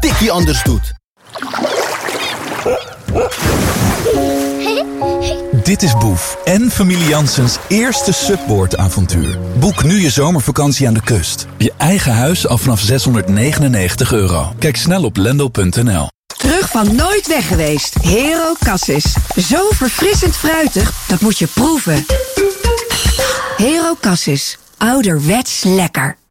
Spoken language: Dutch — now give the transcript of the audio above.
tikkie anders doet. Dit is Boef en familie Janssens eerste Subboard-avontuur. Boek nu je zomervakantie aan de kust. Je eigen huis al vanaf €699. Kijk snel op lendo.nl. Terug van nooit weg geweest. Hero Cassis. Zo verfrissend fruitig, dat moet je proeven. Hero Cassis. Ouderwets lekker.